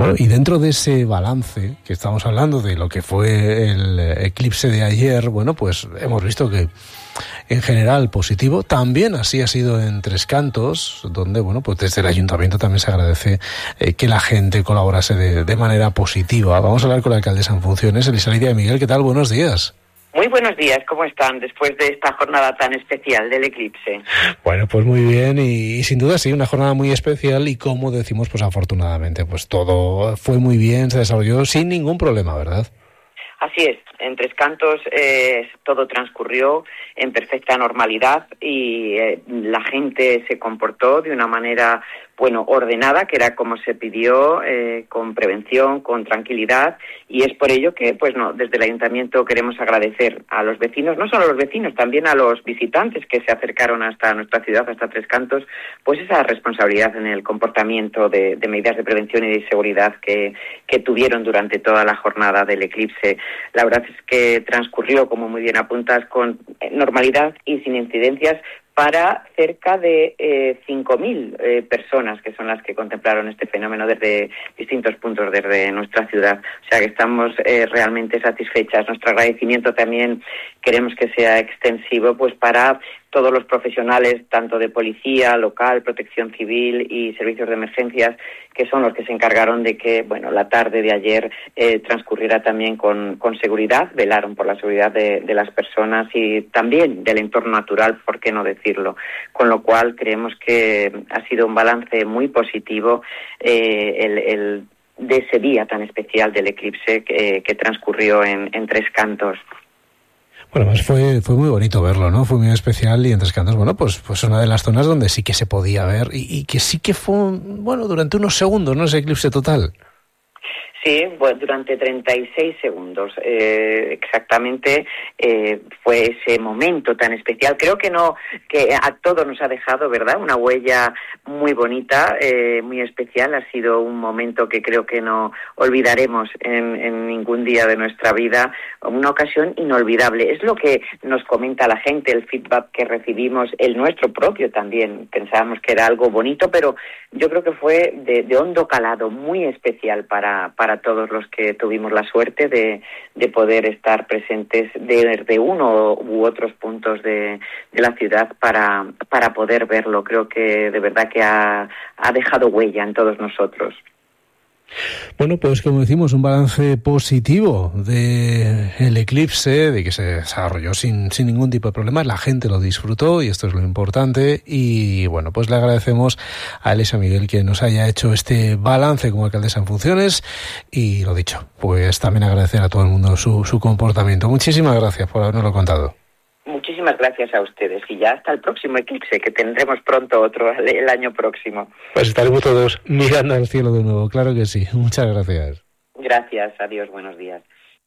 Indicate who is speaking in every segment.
Speaker 1: Bueno, y dentro de ese balance que estamos hablando de lo que fue el eclipse de ayer, bueno, pues hemos visto que en general positivo. También así ha sido en Tres Cantos, donde, bueno, pues desde el ayuntamiento también se agradece que la gente colaborase de manera positiva. Vamos a hablar con la alcaldesa en funciones, Elisa Lidia de Miguel. ¿Qué tal? Buenos días.
Speaker 2: Muy buenos días, ¿cómo están después de esta jornada tan especial del eclipse?
Speaker 1: Bueno, pues muy bien y sin duda sí, una jornada muy especial y como decimos, pues afortunadamente, pues todo fue muy bien, se desarrolló sin ningún problema, ¿verdad?
Speaker 2: Así es, en Tres Cantos todo transcurrió en perfecta normalidad y la gente se comportó de una manera, bueno, ordenada, que era como se pidió, con prevención, con tranquilidad, y es por ello que, pues no, desde el ayuntamiento queremos agradecer a los vecinos, no solo a los vecinos, también a los visitantes que se acercaron hasta nuestra ciudad, hasta Tres Cantos, pues esa responsabilidad en el comportamiento de medidas de prevención y de seguridad que tuvieron durante toda la jornada del eclipse. La verdad es que transcurrió, como muy bien apuntas, con normalidad y sin incidencias para cerca de 5.000 personas, que son las que contemplaron este fenómeno desde distintos puntos desde nuestra ciudad. O sea que estamos realmente satisfechas. Nuestro agradecimiento también queremos que sea extensivo pues para todos los profesionales, tanto de policía local, protección civil y servicios de emergencias, que son los que se encargaron de que, bueno, la tarde de ayer transcurriera también con seguridad, velaron por la seguridad de las personas y también del entorno natural, por qué no decirlo. Con lo cual creemos que ha sido un balance muy positivo de ese día tan especial del eclipse que transcurrió en Tres Cantos.
Speaker 1: Bueno, pues fue muy bonito verlo, ¿no? Fue muy especial y en Tres Cantos, bueno, pues una de las zonas donde sí que se podía ver y que sí que fue, bueno, durante unos segundos, ¿no? Ese eclipse total.
Speaker 2: Sí, pues durante 36 segundos exactamente fue ese momento tan especial. Creo que a todos nos ha dejado, ¿verdad?, una huella muy bonita, muy especial. Ha sido un momento que creo que no olvidaremos en ningún día de nuestra vida, una ocasión inolvidable. Es lo que nos comenta la gente, el feedback que recibimos, el nuestro propio también. Pensábamos que era algo bonito, pero yo creo que fue de hondo calado, muy especial para todos los que tuvimos la suerte de poder estar presentes de uno u otros puntos de la ciudad para poder verlo. Creo que de verdad que ha dejado huella en todos nosotros.
Speaker 1: Bueno, pues como decimos, un balance positivo del eclipse, de que se desarrolló sin ningún tipo de problemas, la gente lo disfrutó y esto es lo importante y bueno, pues le agradecemos a Elisa Miguel que nos haya hecho este balance como alcaldesa en funciones y lo dicho, pues también agradecer a todo el mundo su comportamiento. Muchísimas gracias por habernoslo contado.
Speaker 2: Muchísimas gracias a ustedes y ya hasta el próximo eclipse, que tendremos pronto otro el año próximo.
Speaker 1: Pues estaremos todos mirando al cielo de nuevo, claro que sí. Muchas gracias.
Speaker 2: Gracias, adiós, buenos días.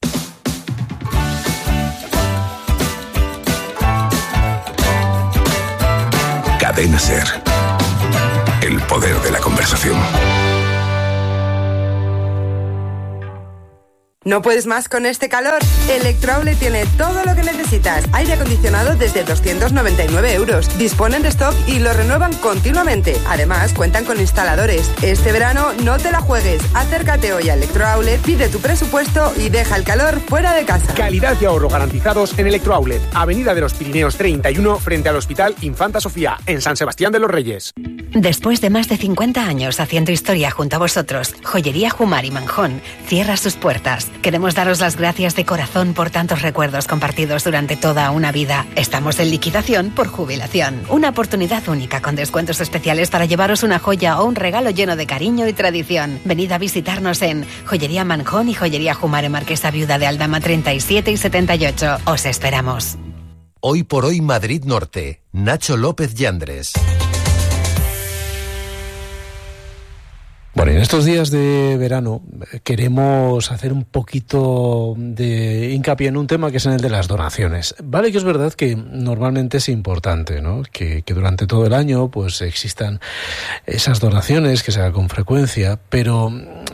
Speaker 3: Cadena SER. El poder de la conversación.
Speaker 4: ¿No puedes más con este calor? Electroaulet tiene todo lo que necesitas. Aire acondicionado desde 299 euros. Disponen de stock y lo renuevan continuamente. Además, cuentan con instaladores. Este verano no te la juegues. Acércate hoy a Electroaulet, pide tu presupuesto y deja el calor fuera de casa.
Speaker 5: Calidad y ahorro garantizados en Electroaulet. Avenida de los Pirineos 31, frente al Hospital Infanta Sofía, en San Sebastián de los Reyes.
Speaker 6: Después de más de 50 años haciendo historia junto a vosotros, Joyería Jumar y Manjón cierra sus puertas. Queremos daros las gracias de corazón por tantos recuerdos compartidos durante toda una vida. Estamos en liquidación por jubilación. Una oportunidad única con descuentos especiales para llevaros una joya o un regalo lleno de cariño y tradición. Venid a visitarnos en Joyería Manjón y Joyería Jumar en Marquesa Viuda de Aldama 37 y 78. Os esperamos.
Speaker 7: Hoy por hoy Madrid Norte. Nacho López Yandres.
Speaker 1: Bueno, en estos días de verano queremos hacer un poquito de hincapié en un tema que es en el de las donaciones. Vale que es verdad que normalmente es importante, ¿no? Que durante todo el año pues existan esas donaciones, que se haga con frecuencia, pero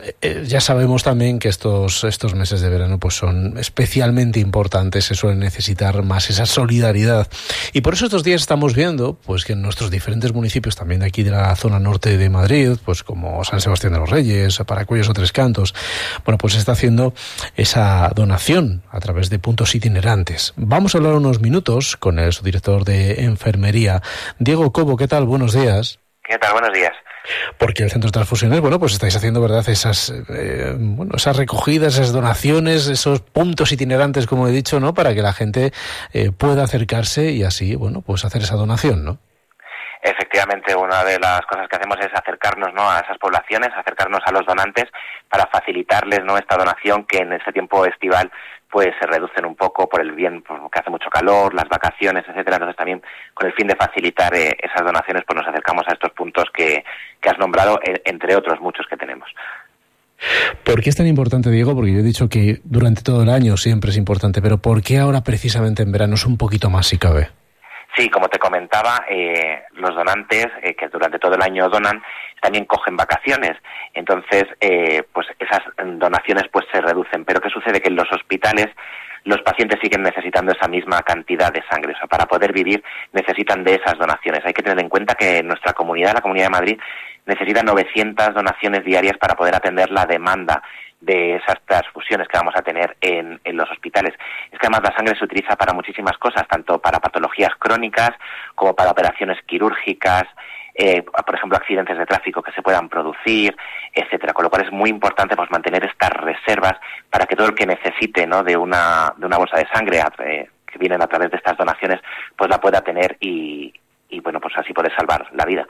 Speaker 1: ya sabemos también que estos meses de verano pues son especialmente importantes, se suele necesitar más esa solidaridad. Y por eso estos días estamos viendo pues que en nuestros diferentes municipios, también de aquí de la zona norte de Madrid, pues como San Sebastián de los Reyes, Paracuellos o Tres Cantos, bueno, pues se está haciendo esa donación a través de puntos itinerantes. Vamos a hablar unos minutos con el subdirector de Enfermería, Diego Cobo. ¿Qué tal? Buenos días.
Speaker 8: ¿Qué tal? Buenos días.
Speaker 1: Porque el Centro de Transfusiones, bueno, pues estáis haciendo, ¿verdad?, esas recogidas, esas donaciones, esos puntos itinerantes, como he dicho, ¿no?, para que la gente pueda acercarse y así, bueno, pues hacer esa donación, ¿no?
Speaker 8: Efectivamente, una de las cosas que hacemos es acercarnos, ¿no?, a esas poblaciones, acercarnos a los donantes para facilitarles, ¿no?, esta donación que en este tiempo estival pues se reducen un poco por el bien, porque hace mucho calor, las vacaciones, etcétera. Entonces también con el fin de facilitar esas donaciones, pues nos acercamos a estos puntos que has nombrado, entre otros muchos que tenemos.
Speaker 1: ¿Por qué es tan importante, Diego? Porque yo he dicho que durante todo el año siempre es importante, pero ¿por qué ahora precisamente en verano es un poquito más si cabe?
Speaker 8: Sí, como te comentaba, los donantes que durante todo el año donan también cogen vacaciones, entonces pues esas donaciones pues se reducen. Pero ¿qué sucede? Que en los hospitales los pacientes siguen necesitando esa misma cantidad de sangre, o sea, para poder vivir necesitan de esas donaciones. Hay que tener en cuenta que nuestra comunidad, la Comunidad de Madrid, necesita 900 donaciones diarias para poder atender la demanda de esas transfusiones que vamos a tener en los hospitales. Es que además la sangre se utiliza para muchísimas cosas, tanto para patologías crónicas como para operaciones quirúrgicas, por ejemplo, accidentes de tráfico que se puedan producir, etcétera. Con lo cual es muy importante pues mantener estas reservas para que todo el que necesite, ¿no?, de una bolsa de sangre que vienen a través de estas donaciones, pues la pueda tener y bueno, pues así poder salvar la vida.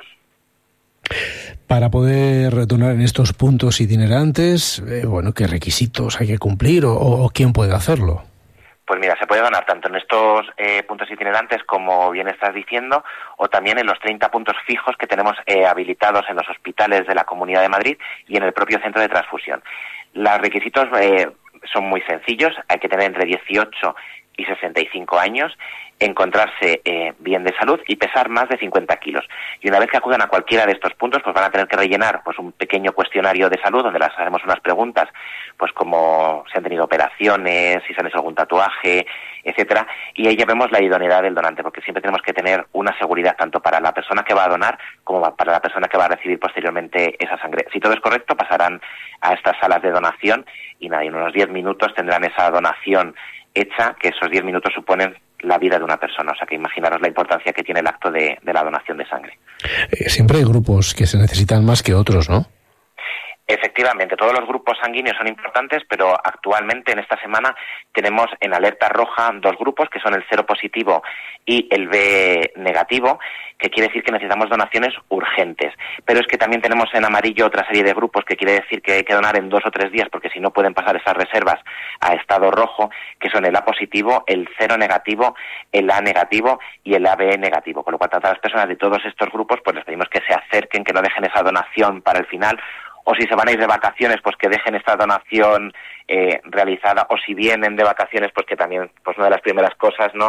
Speaker 1: Para poder donar en estos puntos itinerantes, ¿qué requisitos hay que cumplir o quién puede hacerlo?
Speaker 8: Pues mira, se puede donar tanto en estos puntos itinerantes, como bien estás diciendo, o también en los 30 puntos fijos que tenemos habilitados en los hospitales de la Comunidad de Madrid y en el propio centro de transfusión. Los requisitos son muy sencillos, hay que tener entre 18 y 65 años, encontrarse bien de salud y pesar más de 50 kilos. Y una vez que acudan a cualquiera de estos puntos, pues van a tener que rellenar pues un pequeño cuestionario de salud donde les hacemos unas preguntas, pues como si han tenido operaciones, si se han hecho algún tatuaje, etcétera, y ahí ya vemos la idoneidad del donante, porque siempre tenemos que tener una seguridad tanto para la persona que va a donar como para la persona que va a recibir posteriormente esa sangre. Si todo es correcto, pasarán a estas salas de donación y nada, en unos 10 minutos tendrán esa donación hecha, que esos 10 minutos suponen la vida de una persona. O sea que imaginaros la importancia que tiene el acto de la donación de sangre.
Speaker 1: Siempre hay grupos que se necesitan más que otros, ¿no?
Speaker 8: Efectivamente, todos los grupos sanguíneos son importantes, pero actualmente en esta semana tenemos en alerta roja 2 grupos, que son el cero positivo y el B negativo, que quiere decir que necesitamos donaciones urgentes. Pero es que también tenemos en amarillo otra serie de grupos, que quiere decir que hay que donar en 2 o 3 días, porque si no pueden pasar esas reservas a estado rojo, que son el A positivo, el cero negativo, el A negativo y el AB negativo. Con lo cual, a las personas de todos estos grupos, pues les pedimos que se acerquen, que no dejen esa donación para el final, o si se van a ir de vacaciones, pues que dejen esta donación realizada, o si vienen de vacaciones, pues que también, pues una de las primeras cosas, ¿no?,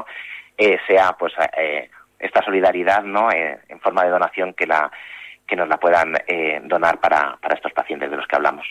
Speaker 8: sea pues esta solidaridad, ¿no?, en forma de donación que nos la puedan donar para estos pacientes de los que hablamos.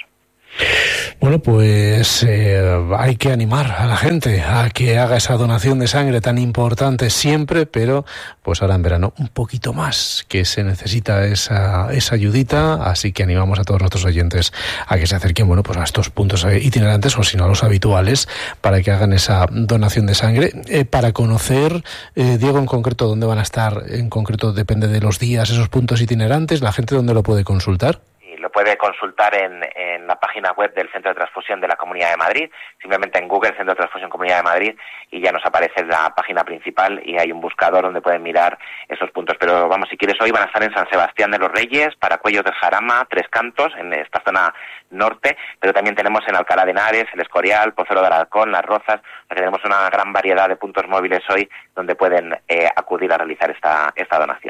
Speaker 1: Bueno, pues hay que animar a la gente a que haga esa donación de sangre tan importante siempre, pero pues ahora en verano un poquito más, que se necesita esa ayudita, así que animamos a todos nuestros oyentes a que se acerquen, bueno, pues a estos puntos itinerantes o si no a los habituales, para que hagan esa donación de sangre. Para conocer, Diego, en concreto, dónde van a estar, en concreto depende de los días, esos puntos itinerantes, la gente dónde lo puede consultar.
Speaker 8: Lo puede consultar en la página web del Centro de Transfusión de la Comunidad de Madrid, simplemente en Google, Centro de Transfusión Comunidad de Madrid, y ya nos aparece la página principal y hay un buscador donde pueden mirar esos puntos. Pero vamos, si quieres, hoy van a estar en San Sebastián de los Reyes, Paracuellos del Jarama, Tres Cantos, en esta zona norte, pero también tenemos en Alcalá de Henares, El Escorial, Pozuelo de Alarcón, Las Rozas. Tenemos una gran variedad de puntos móviles hoy donde pueden acudir a realizar esta donación.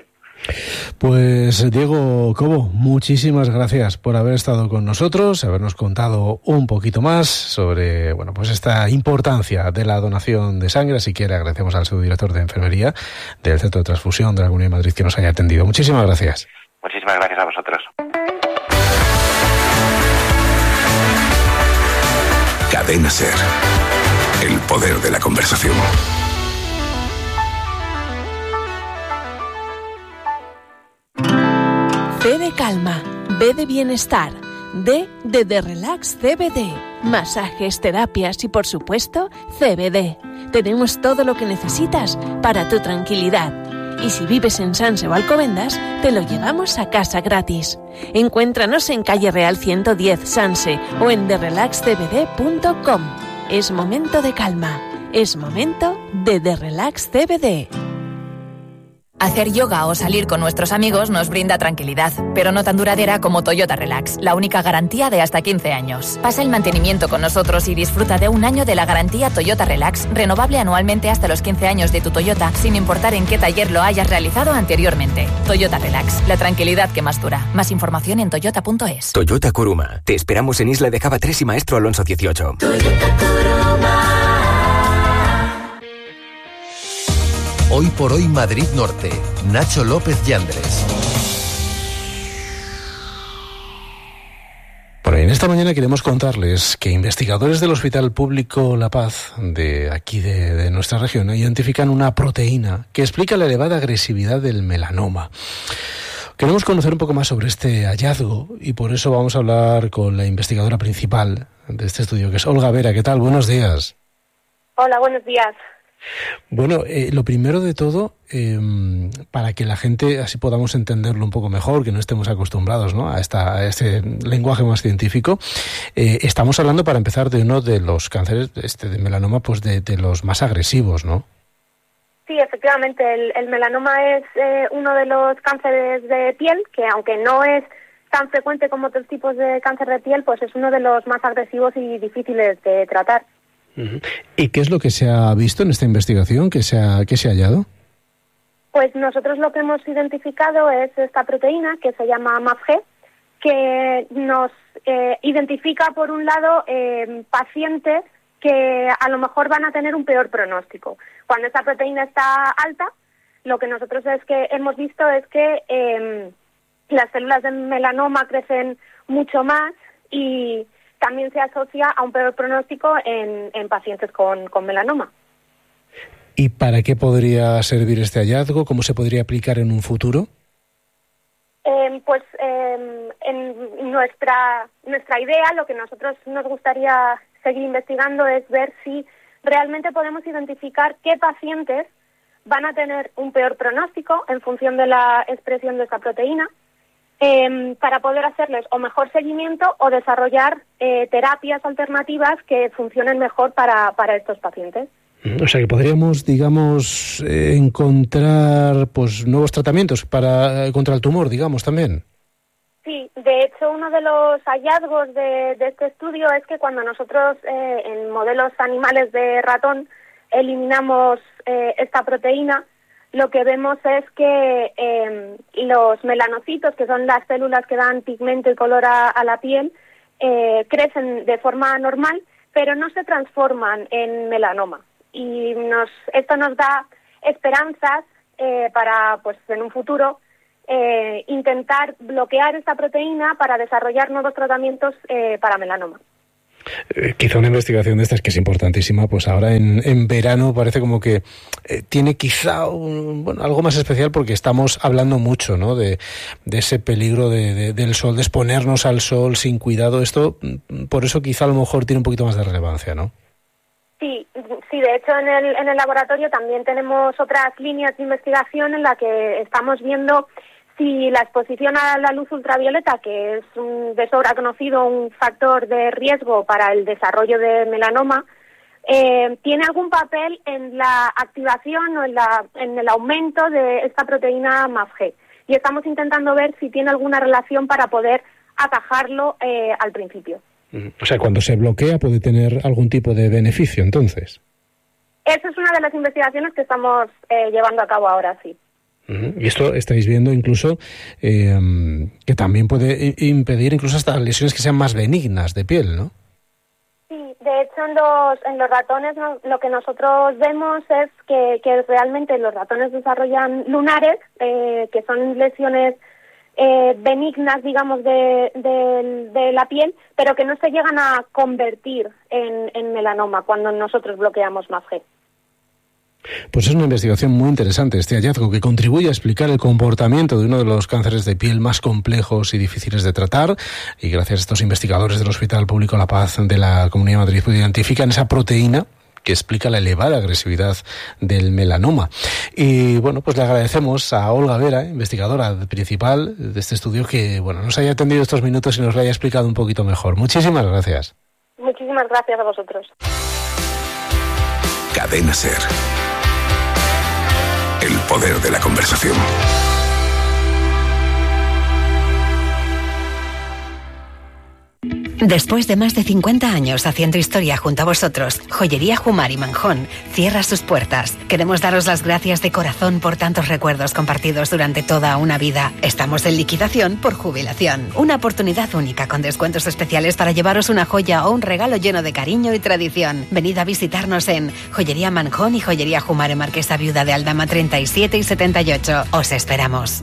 Speaker 1: Pues Diego Cobo, muchísimas gracias por haber estado con nosotros, habernos contado un poquito más sobre, bueno, pues esta importancia de la donación de sangre. Así que le agradecemos al subdirector de Enfermería del Centro de Transfusión de la Comunidad de Madrid que nos haya atendido. Muchísimas gracias.
Speaker 8: Muchísimas gracias a vosotros.
Speaker 3: Cadena SER. El poder de la conversación.
Speaker 9: C de calma, B de bienestar, D de Relax CBD, masajes, terapias y por supuesto CBD. Tenemos todo lo que necesitas para tu tranquilidad. Y si vives en Sanse o Alcobendas, te lo llevamos a casa gratis. Encuéntranos en Calle Real 110 Sanse o en therelaxcbd.com. Es momento de calma. Es momento de The Relax CBD.
Speaker 10: Hacer yoga o salir con nuestros amigos nos brinda tranquilidad, pero no tan duradera como Toyota Relax, la única garantía de hasta 15 años. Pasa el mantenimiento con nosotros y disfruta de un año de la garantía Toyota Relax, renovable anualmente hasta los 15 años de tu Toyota, sin importar en qué taller lo hayas realizado anteriormente. Toyota Relax, la tranquilidad que más dura. Más información en toyota.es.
Speaker 11: Toyota Kuruma. Te esperamos en Isla de Java 3 y Maestro Alonso 18.
Speaker 12: Toyota Kuruma.
Speaker 7: Hoy por hoy Madrid Norte. Nacho López Yandres.
Speaker 1: Por ahí, en esta mañana queremos contarles que investigadores del Hospital Público La Paz, de aquí de nuestra región, identifican una proteína que explica la elevada agresividad del melanoma. Queremos conocer un poco más sobre este hallazgo y por eso vamos a hablar con la investigadora principal de este estudio, que es Olga Vera. ¿Qué tal? Buenos días.
Speaker 13: Hola, buenos días.
Speaker 1: Bueno, lo primero de todo, para que la gente así podamos entenderlo un poco mejor, que no estemos acostumbrados, ¿no?, a este lenguaje más científico, estamos hablando, para empezar, de uno de los cánceres de melanoma, pues de los más agresivos, ¿no?
Speaker 13: Sí, efectivamente, el melanoma es uno de los cánceres de piel, que aunque no es tan frecuente como otros tipos de cáncer de piel, pues es uno de los más agresivos y difíciles de tratar.
Speaker 1: ¿Y qué es lo que se ha visto en esta investigación? ¿Qué se ha hallado?
Speaker 13: Pues nosotros lo que hemos identificado es esta proteína que se llama MAPG, que nos identifica, por un lado, pacientes que a lo mejor van a tener un peor pronóstico. Cuando esta proteína está alta, lo que nosotros hemos visto es que las células de melanoma crecen mucho más y también se asocia a un peor pronóstico en pacientes con melanoma.
Speaker 1: ¿Y para qué podría servir este hallazgo? ¿Cómo se podría aplicar en un futuro?
Speaker 13: En nuestra idea, lo que nosotros nos gustaría seguir investigando es ver si realmente podemos identificar qué pacientes van a tener un peor pronóstico en función de la expresión de esta proteína, para poder hacerles o mejor seguimiento o desarrollar terapias alternativas que funcionen mejor para estos pacientes.
Speaker 1: O sea que podríamos, digamos, encontrar pues nuevos tratamientos contra el tumor, digamos, también.
Speaker 13: Sí, de hecho uno de los hallazgos de este estudio es que cuando nosotros en modelos animales de ratón eliminamos esta proteína, lo que vemos es que los melanocitos, que son las células que dan pigmento y color a la piel, crecen de forma normal, pero no se transforman en melanoma. Y esto nos da esperanzas para, pues, en un futuro, intentar bloquear esta proteína para desarrollar nuevos tratamientos para melanoma.
Speaker 1: Quizá una investigación de estas, que es importantísima, pues ahora en verano parece como que tiene quizá algo más especial, porque estamos hablando mucho, ¿no?, de ese peligro del sol, de exponernos al sol sin cuidado. Esto, por eso quizá a lo mejor tiene un poquito más de relevancia, ¿no?
Speaker 13: Sí, de hecho en el laboratorio también tenemos otras líneas de investigación en la que estamos viendo si la exposición a la luz ultravioleta, que es de sobra conocido un factor de riesgo para el desarrollo de melanoma, tiene algún papel en la activación o en el aumento de esta proteína MAPG. Y estamos intentando ver si tiene alguna relación para poder atajarlo al principio.
Speaker 1: O sea, cuando se bloquea puede tener algún tipo de beneficio, entonces.
Speaker 13: Esa es una de las investigaciones que estamos llevando a cabo ahora, sí.
Speaker 1: Y esto estáis viendo incluso que también puede impedir incluso hasta lesiones que sean más benignas de piel, ¿no?
Speaker 13: Sí, de hecho en los ratones lo que nosotros vemos es que realmente los ratones desarrollan lunares, que son lesiones benignas, digamos, de la piel, pero que no se llegan a convertir en melanoma cuando nosotros bloqueamos MAPG.
Speaker 1: Pues es una investigación muy interesante este hallazgo que contribuye a explicar el comportamiento de uno de los cánceres de piel más complejos y difíciles de tratar, y gracias a estos investigadores del Hospital Público La Paz de la Comunidad de Madrid pues identifican esa proteína que explica la elevada agresividad del melanoma. Y bueno, pues le agradecemos a Olga Vera, investigadora principal de este estudio, que bueno, nos haya atendido estos minutos y nos lo haya explicado un poquito mejor. Muchísimas gracias.
Speaker 13: Muchísimas gracias a vosotros.
Speaker 3: Cadena SER. El poder de la conversación.
Speaker 6: Después de más de 50 años haciendo historia junto a vosotros, Joyería Jumar y Manjón cierra sus puertas. Queremos daros las gracias de corazón por tantos recuerdos compartidos durante toda una vida. Estamos en liquidación por jubilación. Una oportunidad única con descuentos especiales para llevaros una joya o un regalo lleno de cariño y tradición. Venid a visitarnos en Joyería Manjón y Joyería Jumar en Marquesa Viuda de Aldama 37 y 78. Os esperamos.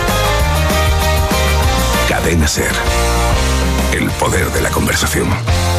Speaker 3: Cadena SER. El poder de la conversación.